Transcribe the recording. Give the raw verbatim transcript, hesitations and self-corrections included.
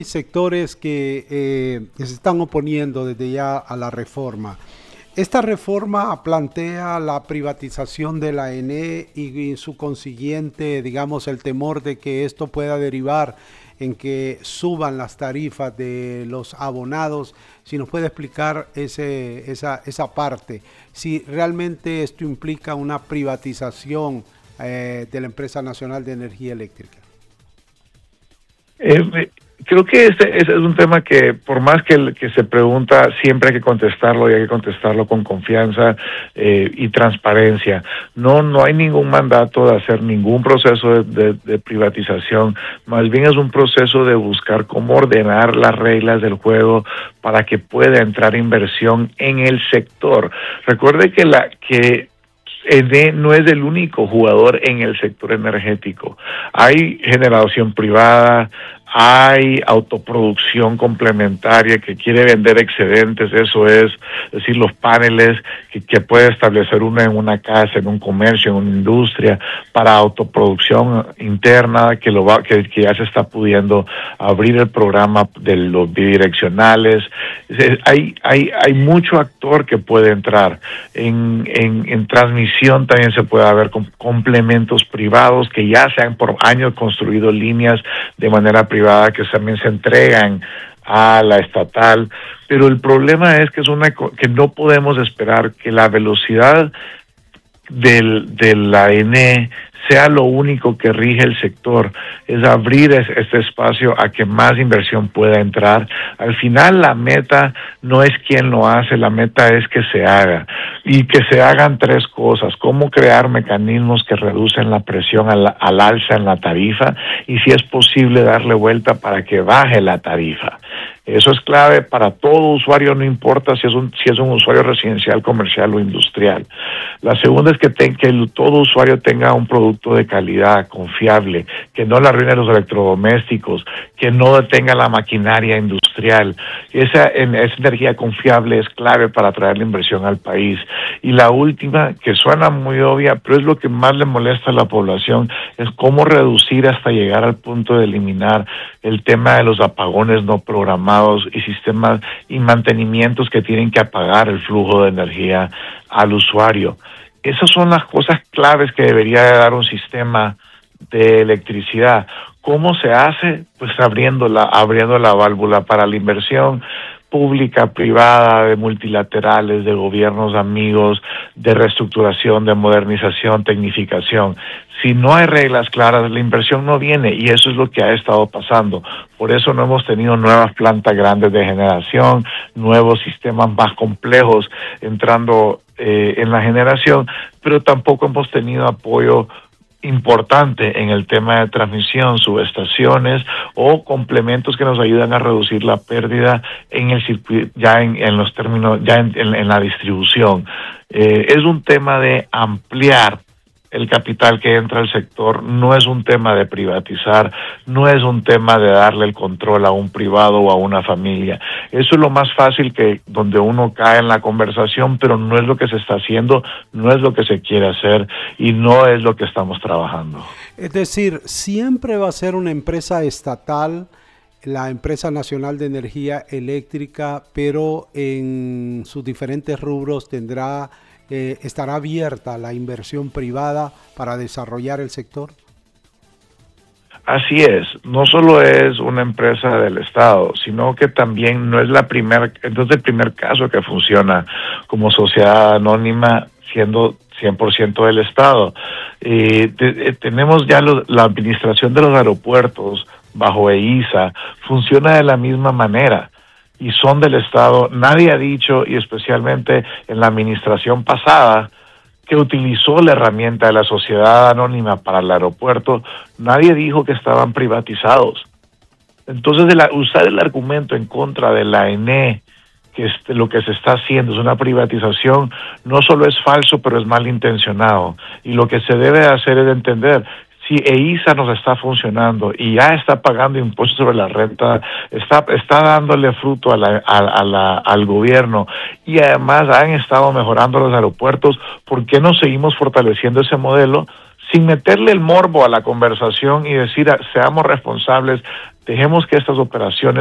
Sectores que, eh, que se están oponiendo desde ya a la reforma. Esta reforma plantea la privatización de la E N E y, y su consiguiente, digamos, el temor de que esto pueda derivar en que suban las tarifas de los abonados. Si nos puede explicar ese, esa, esa parte, si realmente esto implica una privatización eh, de la Empresa Nacional de Energía Eléctrica. Eh, creo que ese, ese es un tema que, por más que, que se pregunta, siempre hay que contestarlo y hay que contestarlo con confianza eh, y transparencia. No, no hay ningún mandato de hacer ningún proceso de, de, de privatización. Más bien es un proceso de buscar cómo ordenar las reglas del juego para que pueda entrar inversión en el sector. Recuerde que la que E N E no es el único jugador en el sector energético. Hay generación privada, hay autoproducción complementaria que quiere vender excedentes, eso es, es decir, los paneles que, que puede establecer uno en una casa, en un comercio, en una industria, para autoproducción interna, que lo va, que, que ya se está pudiendo abrir el programa de los bidireccionales. Hay, hay, hay mucho actor que puede entrar. En, en, en transmisión también se puede haber com- complementos privados que ya se han por años construido líneas de manera privada que también se entregan a la estatal, pero el problema es que es una que no podemos esperar que la velocidad del, de la E N E sea lo único que rige el sector, es abrir es, este espacio a que más inversión pueda entrar. Al final la meta no es quién lo hace, la meta es que se haga, y que se hagan tres cosas: cómo crear mecanismos que reducen la presión al, al alza en la tarifa, y si es posible darle vuelta para que baje la tarifa. Eso es clave para todo usuario, no importa si es un, si es un usuario residencial, comercial o industrial. La segunda es que, ten, que el, todo usuario tenga un producto de calidad, confiable, que no le arruine los electrodomésticos, que no detenga la maquinaria industrial. Esa, en, esa energía confiable es clave para atraer la inversión al país. Y la última, que suena muy obvia, pero es lo que más le molesta a la población, es cómo reducir hasta llegar al punto de eliminar el tema de los apagones no programados y sistemas y mantenimientos que tienen que apagar el flujo de energía al usuario. Esas son las cosas claves que debería de dar un sistema de electricidad. ¿Cómo se hace? Pues abriendo la, abriendo la válvula para la inversión pública, privada, de multilaterales, de gobiernos amigos, de reestructuración, de modernización, tecnificación. Si no hay reglas claras, la inversión no viene, y eso es lo que ha estado pasando. Por eso no hemos tenido nuevas plantas grandes de generación, nuevos sistemas más complejos entrando eh, en la generación, pero tampoco hemos tenido apoyo importante en el tema de transmisión, subestaciones o complementos que nos ayudan a reducir la pérdida en el circuito, ya en, en los términos, ya en, en, en la distribución. Eh, es un tema de ampliar el capital que entra al sector, no es un tema de privatizar, no es un tema de darle el control a un privado o a una familia. Eso es lo más fácil, que donde uno cae en la conversación, pero no es lo que se está haciendo, no es lo que se quiere hacer y no es lo que estamos trabajando. Es decir, siempre va a ser una empresa estatal, la Empresa Nacional de Energía Eléctrica, pero en sus diferentes rubros tendrá Eh, ¿estará abierta la inversión privada para desarrollar el sector? Así es, no solo es una empresa del Estado, sino que también no es la primera, entonces el primer caso que funciona como sociedad anónima siendo cien por ciento del Estado. Eh, te, tenemos ya los, la administración de los aeropuertos bajo E I S A, funciona de la misma manera y son del Estado. Nadie ha dicho, y especialmente en la administración pasada, que utilizó la herramienta de la sociedad anónima para el aeropuerto, nadie dijo que estaban privatizados. Entonces, de la, usar el argumento en contra de la E N E, que es lo que se está haciendo es una privatización, no solo es falso, pero es malintencionado. Y lo que se debe hacer es entender, si E I S A nos está funcionando y ya está pagando impuestos sobre la renta, está, está dándole fruto a la, a, a la, al gobierno, y además han estado mejorando los aeropuertos, ¿por qué no seguimos fortaleciendo ese modelo sin meterle el morbo a la conversación y decir, seamos responsables, Dejemos que estas operaciones